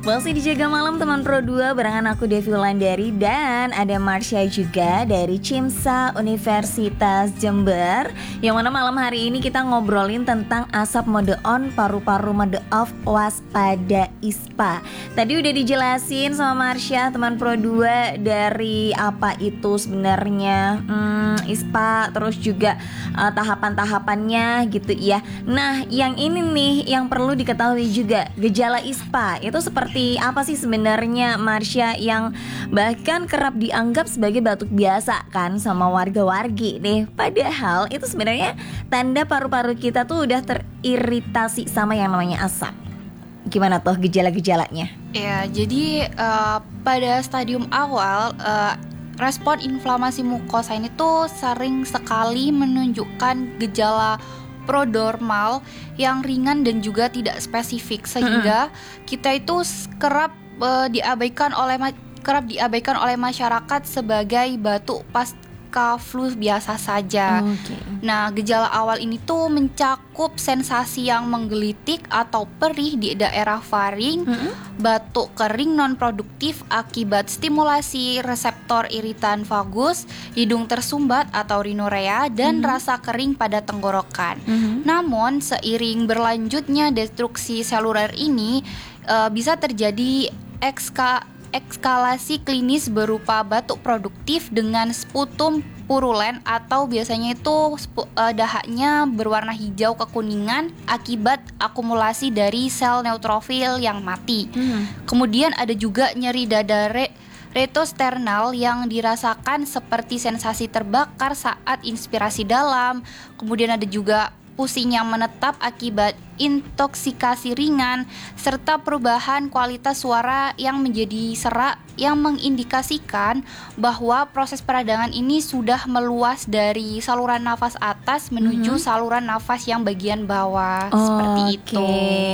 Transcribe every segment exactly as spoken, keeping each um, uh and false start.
Masih dijaga malam teman Pro dua barengan aku Devi Wulandari dan ada Marsha juga dari Cimsa Universitas Jember. Yang mana malam hari ini kita ngobrolin tentang asap mode on, paru-paru mode off, waspada I S P A. Tadi udah dijelasin sama Marsha teman Pro dua dari apa itu sebenarnya hmm, I S P A, terus juga uh, tahapan-tahapannya gitu ya. Nah yang ini nih yang perlu diketahui juga, gejala I S P A itu seperti Seperti apa sih sebenarnya Marsha, yang bahkan kerap dianggap sebagai batuk biasa kan sama warga-wargi nih. Padahal itu sebenarnya tanda paru-paru kita tuh udah teriritasi sama yang namanya asap. Gimana tuh gejala-gejalanya? Ya, jadi uh, pada stadium awal uh, respon inflamasi mukosa ini tuh sering sekali menunjukkan gejala prodromal yang ringan dan juga tidak spesifik, sehingga mm-hmm. kita itu kerap uh, diabaikan oleh ma- kerap diabaikan oleh masyarakat sebagai batuk pasca flu biasa saja. Oh, okay. Nah, gejala awal ini tuh mencakup sensasi yang menggelitik atau perih di daerah faring, mm-hmm. batuk kering non produktif akibat stimulasi reseptor iritan vagus, hidung tersumbat atau rhinorrhea, dan mm-hmm. rasa kering pada tenggorokan. Mm-hmm. Namun seiring berlanjutnya destruksi seluler ini uh, bisa terjadi ekska eskalasi klinis berupa batuk produktif dengan sputum purulen atau biasanya itu spu, uh, dahaknya berwarna hijau kekuningan akibat akumulasi dari sel neutrofil yang mati. Hmm. Kemudian ada juga nyeri dada re- retosternal yang dirasakan seperti sensasi terbakar saat inspirasi dalam. Kemudian ada juga pusing yang menetap akibat intoksikasi ringan, serta perubahan kualitas suara yang menjadi serak yang mengindikasikan bahwa proses peradangan ini sudah meluas dari saluran nafas atas menuju mm-hmm. saluran nafas yang bagian bawah. Oh, seperti okay. itu.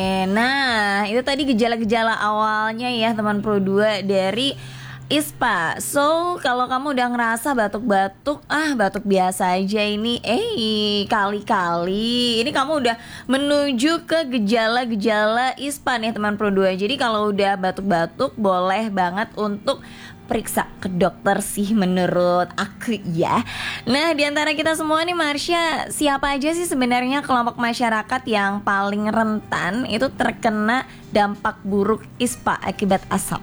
Nah, itu tadi gejala-gejala awalnya ya teman Pro dua dari I S P A. So, kalau kamu udah ngerasa batuk-batuk, ah batuk biasa aja ini, eh kali-kali ini kamu udah menuju ke gejala-gejala I S P A nih teman Pro dua. Jadi kalau udah batuk-batuk boleh banget untuk periksa ke dokter sih menurut aku ya. Nah, di antara kita semua nih Marsha, siapa aja sih sebenarnya kelompok masyarakat yang paling rentan itu terkena dampak buruk I S P A akibat asap?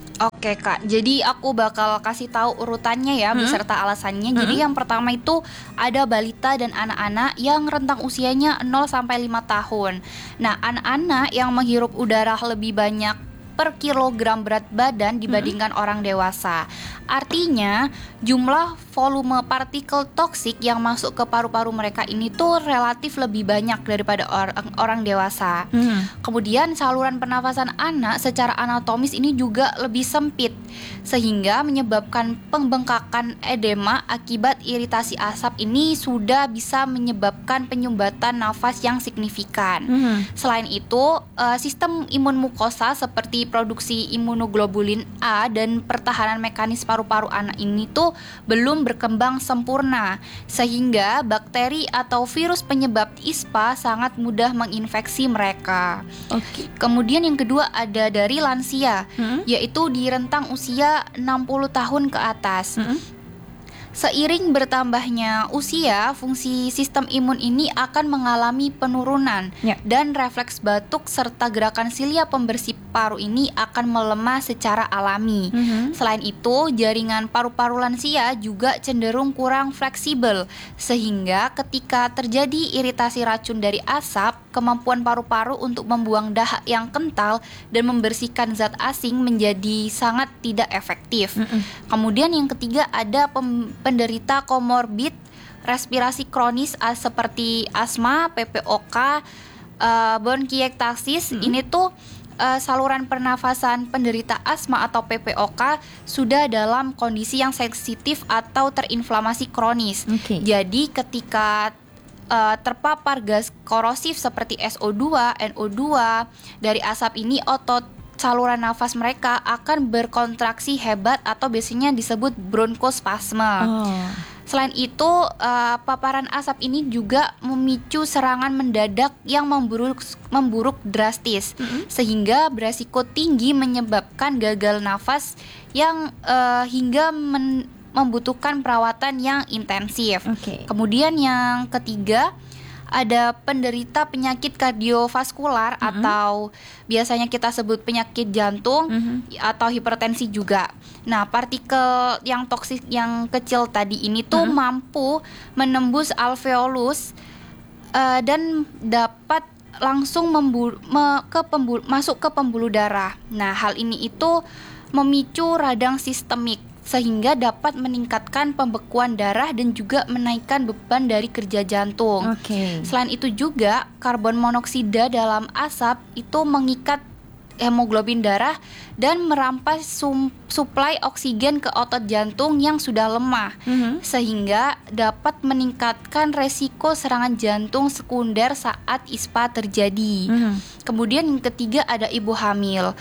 Oke Kak, jadi aku bakal kasih tahu urutannya ya, hmm? beserta alasannya. Hmm? Jadi yang pertama itu ada balita dan anak-anak yang rentang usianya nol sampai lima tahun. Nah, anak-anak yang menghirup udara lebih banyak per kilogram berat badan dibandingkan hmm? orang dewasa. Artinya jumlah volume partikel toksik yang masuk ke paru-paru mereka ini tuh relatif lebih banyak daripada orang, orang dewasa. Hmm. Kemudian saluran pernafasan anak secara anatomis ini juga lebih sempit, sehingga menyebabkan pembengkakan edema akibat iritasi asap ini sudah bisa menyebabkan penyumbatan nafas yang signifikan. Hmm. Selain itu, sistem imun mukosa seperti produksi imunoglobulin A dan pertahanan mekanis paru-paru anak ini tuh belum berkembang sempurna, sehingga bakteri atau virus penyebab I S P A sangat mudah menginfeksi mereka. Oke. Kemudian yang kedua ada dari lansia, hmm? yaitu di rentang usia enam puluh tahun ke atas. Hmm? Seiring bertambahnya usia, fungsi sistem imun ini akan mengalami penurunan ya. Dan refleks batuk serta gerakan silia pembersih paru ini akan melemah secara alami. Mm-hmm. Selain itu, jaringan paru-paru lansia juga cenderung kurang fleksibel, sehingga ketika terjadi iritasi racun dari asap, kemampuan paru-paru untuk membuang dahak yang kental dan membersihkan zat asing menjadi sangat tidak efektif. Mm-hmm. Kemudian yang ketiga ada pem- penderita komorbid respirasi kronis uh, seperti asma, P P O K, uh, bronkiektasis. Hmm. Ini tuh uh, saluran pernafasan penderita asma atau P P O K sudah dalam kondisi yang sensitif atau terinflamasi kronis. Okay. Jadi ketika uh, terpapar gas korosif seperti S O dua, N O dua dari asap ini, otot saluran nafas mereka akan berkontraksi hebat atau biasanya disebut bronkospasme. Oh. Selain itu, uh, paparan asap ini juga memicu serangan mendadak yang memburuk memburuk drastis, mm-hmm. sehingga beresiko tinggi menyebabkan gagal nafas yang uh, hingga men- membutuhkan perawatan yang intensif. Okay. Kemudian yang ketiga, ada penderita penyakit kardiovaskular, mm-hmm. atau biasanya kita sebut penyakit jantung, mm-hmm. atau hipertensi juga. Nah, partikel yang toksik yang kecil tadi ini tuh mm-hmm. mampu menembus alveolus uh, dan dapat langsung membul- me- ke pembul- masuk ke pembuluh darah. Nah, hal ini itu memicu radang sistemik, sehingga dapat meningkatkan pembekuan darah dan juga menaikkan beban dari kerja jantung. Okay. Selain itu juga, karbon monoksida dalam asap itu mengikat hemoglobin darah dan merampas sum- suplai oksigen ke otot jantung yang sudah lemah, mm-hmm. sehingga dapat meningkatkan resiko serangan jantung sekunder saat I S P A terjadi. Mm-hmm. Kemudian yang ketiga ada ibu hamil.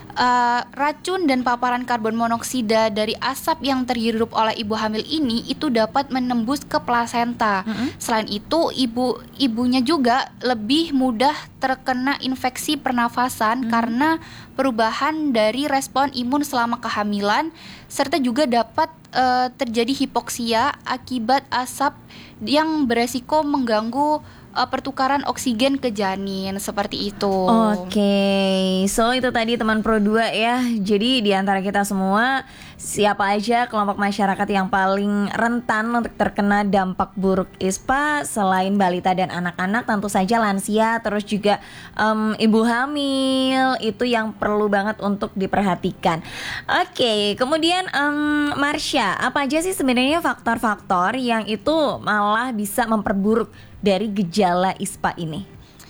Uh, racun dan paparan karbon monoksida dari asap yang terhirup oleh ibu hamil ini itu dapat menembus ke plasenta. Mm-hmm. Selain itu, ibu ibunya juga lebih mudah terkena infeksi pernafasan, mm-hmm. karena perubahan dari respon imun selama kehamilan, serta juga dapat uh, terjadi hipoksia akibat asap yang beresiko mengganggu Uh, pertukaran oksigen ke janin, seperti itu. Oke, okay. So itu tadi teman Pro dua ya. Jadi di antara kita semua, siapa aja kelompok masyarakat yang paling rentan untuk terkena dampak buruk I S P A selain balita dan anak-anak, tentu saja lansia, terus juga um, ibu hamil, itu yang perlu banget untuk diperhatikan. Oke, okay. Kemudian um, Marsha, apa aja sih sebenarnya faktor-faktor yang itu malah bisa memperburuk dari gejala I S P A ini?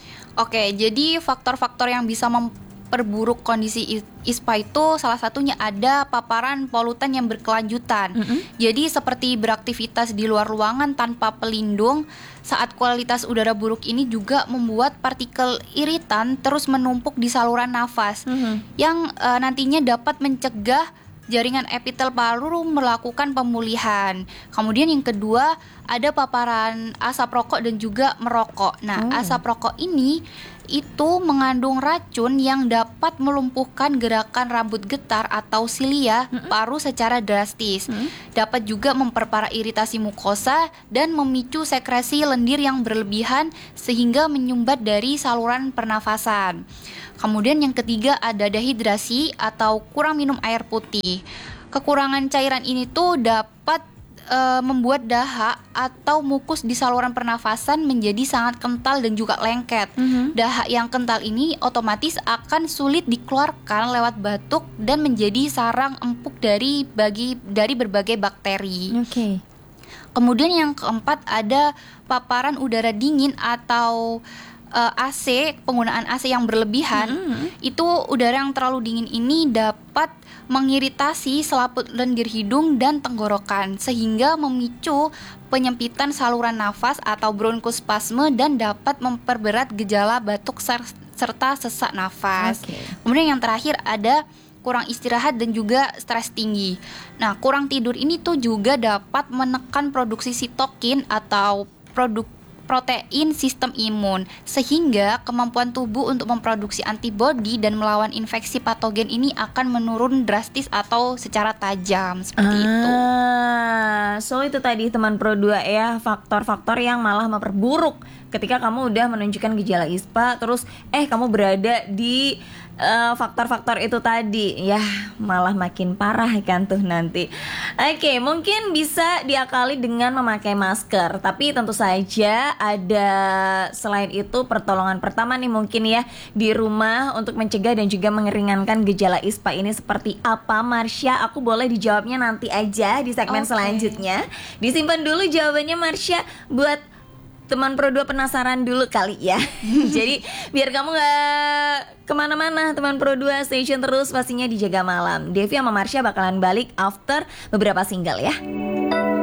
Oke, jadi faktor-faktor yang bisa memperburuk kondisi I S P A itu salah satunya ada paparan polutan yang berkelanjutan. Mm-hmm. Jadi seperti beraktivitas di luar ruangan tanpa pelindung saat kualitas udara buruk ini juga membuat partikel iritan terus menumpuk di saluran nafas, mm-hmm. yang uh, nantinya dapat mencegah jaringan epitel paru melakukan pemulihan. Kemudian yang kedua ada paparan asap rokok dan juga merokok. Nah, oh. asap rokok ini itu mengandung racun yang dapat melumpuhkan gerakan rambut getar atau silia mm-hmm. paru secara drastis. Mm-hmm. Dapat juga memperparah iritasi mukosa dan memicu sekresi lendir yang berlebihan sehingga menyumbat dari saluran pernafasan. Kemudian yang ketiga ada dehidrasi atau kurang minum air putih. Kekurangan cairan ini tuh dapat e, membuat dahak atau mukus di saluran pernafasan menjadi sangat kental dan juga lengket. Mm-hmm. Dahak yang kental ini otomatis akan sulit dikeluarkan lewat batuk dan menjadi sarang empuk dari bagi dari berbagai bakteri. Oke. Okay. Kemudian yang keempat ada paparan udara dingin atau Uh, A C, penggunaan A C yang berlebihan, mm-hmm. itu udara yang terlalu dingin ini dapat mengiritasi selaput lendir hidung dan tenggorokan sehingga memicu penyempitan saluran nafas atau bronkospasme dan dapat memperberat gejala batuk ser- serta sesak nafas. Okay. Kemudian yang terakhir ada kurang istirahat dan juga stres tinggi. Nah, kurang tidur ini tuh juga dapat menekan produksi sitokin atau produk protein sistem imun, sehingga kemampuan tubuh untuk memproduksi antibodi dan melawan infeksi patogen ini akan menurun drastis atau secara tajam, seperti ah, itu. So itu tadi teman Pro dua ya, faktor-faktor yang malah memperburuk ketika kamu udah menunjukkan gejala I S P A, terus eh kamu berada di uh, faktor-faktor itu tadi, ya malah makin parah kan tuh nanti. Oke, mungkin bisa diakali dengan memakai masker, tapi tentu saja ada selain itu pertolongan pertama nih mungkin ya di rumah untuk mencegah dan juga mengeringankan gejala I S P A ini seperti apa, Marsha? Aku boleh dijawabnya nanti aja di segmen okay. selanjutnya. Disimpan dulu jawabannya Marsha buat teman Pro dua penasaran dulu kali ya. Jadi biar kamu gak kemana-mana teman Pro dua, stay tune terus pastinya di Jaga Malam. Devi sama Marsha bakalan balik after beberapa single ya.